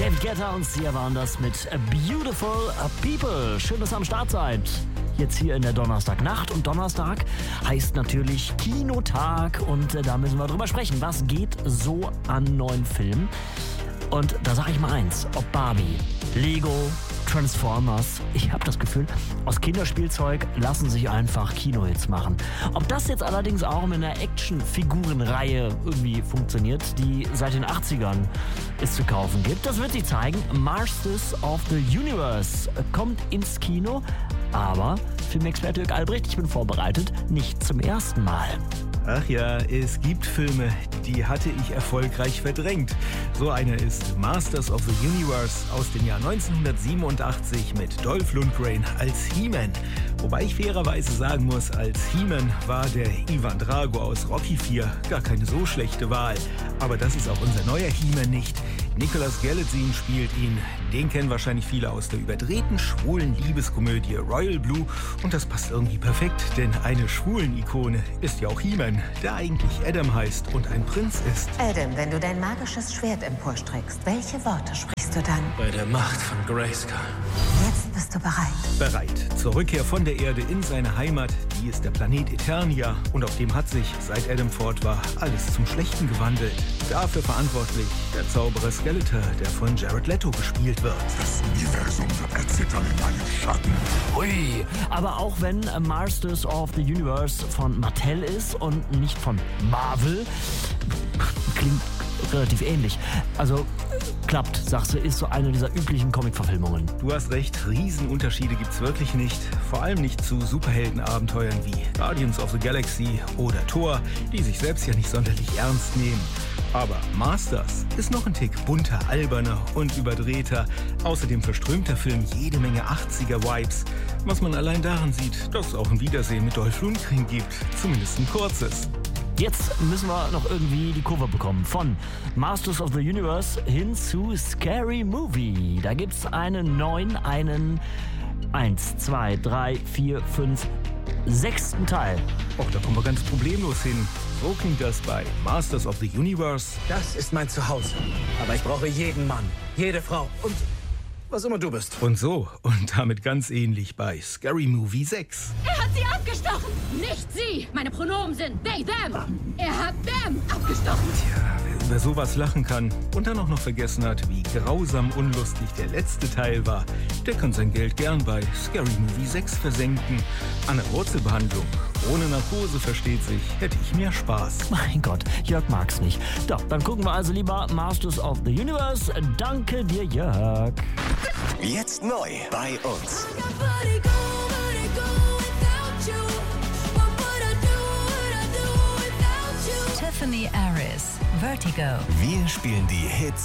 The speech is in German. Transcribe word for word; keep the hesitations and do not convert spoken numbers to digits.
David Guetta und Sia waren das mit Beautiful People. Schön, dass ihr am Start seid. Jetzt hier in der Donnerstagnacht. Und Donnerstag heißt natürlich Kinotag. Und äh, da müssen wir drüber sprechen. Was geht so an neuen Filmen? Und da sage ich mal eins. Ob Barbie, Lego, Transformers. Ich habe das Gefühl, aus Kinderspielzeug lassen sich einfach Kinohits machen. Ob das jetzt allerdings auch mit einer Actionfigurenreihe irgendwie funktioniert, die seit den achtzigern es zu kaufen gibt, das wird sich zeigen. Masters of the Universe kommt ins Kino, aber Filmexperte Jörg Albrecht, ich bin vorbereitet, nicht zum ersten Mal. Ach ja, es gibt Filme, die hatte ich erfolgreich verdrängt. So einer ist Masters of the Universe aus dem Jahr neunzehnhundertsiebenundachtzig mit Dolph Lundgren als He-Man. Wobei ich fairerweise sagen muss, als He-Man war der Ivan Drago aus Rocky vier gar keine so schlechte Wahl. Aber das ist auch unser neuer He-Man nicht. Nicholas Galitzine spielt ihn. Den kennen wahrscheinlich viele aus der überdrehten schwulen Liebeskomödie Royal Blue. Und das passt irgendwie perfekt, denn eine Schwulen-Ikone ist ja auch He-Man, der eigentlich Adam heißt und ein Prinz ist. Adam, wenn du dein magisches Schwert emporstreckst, welche Worte sprichst du dann? Bei der Macht von Grayskull. Jetzt bist du bereit. Bereit zur Rückkehr von der Erde in seine Heimat. Die ist der Planet Eternia. Und auf dem hat sich, seit Adam fort war, alles zum Schlechten gewandelt. Dafür verantwortlich der Zauberer Skeletor, der von Jared Leto gespielt wird. Das Universum wird erzittern in meinen Schatten. Ui, aber auch wenn Masters of the Universe von Mattel ist und nicht von Marvel, klingt relativ ähnlich. Also klappt, sagst du, ist so eine dieser üblichen Comic-Verfilmungen. Du hast recht, Riesenunterschiede gibt's wirklich nicht. Vor allem nicht zu Superheldenabenteuern wie Guardians of the Galaxy oder Thor, die sich selbst ja nicht sonderlich ernst nehmen. Aber Masters ist noch ein Tick bunter, alberner und überdrehter. Außerdem verströmt der Film jede Menge achtziger-Vibes. Was man allein daran sieht, dass es auch ein Wiedersehen mit Dolph Lundgren gibt. Zumindest ein kurzes. Jetzt müssen wir noch irgendwie die Kurve bekommen. Von Masters of the Universe hin zu Scary Movie. Da gibt's einen neuen, einen eins, zwei, drei, vier, fünf, sechsten Teil. Och, da kommen wir ganz problemlos hin. So klingt das bei Masters of the Universe. Das ist mein Zuhause. Aber ich brauche jeden Mann, jede Frau und was immer du bist. Und so, und damit ganz ähnlich bei Scary Movie sechs. Er hat sie abgestochen! Nicht sie! Meine Pronomen sind they, them! Er hat them abgestochen! Tja, wer über sowas lachen kann und dann auch noch vergessen hat, wie grausam unlustig der letzte Teil war, der kann sein Geld gern bei Scary Movie sechs versenken. An der Wurzelbehandlung, ohne Narkose versteht sich, hätte ich mehr Spaß. Mein Gott, Jörg mag's nicht. Doch, dann gucken wir also lieber Masters of the Universe. Danke dir, Jörg. Jetzt neu bei uns. Tiffany Aris, Vertigo. Wir spielen die Hits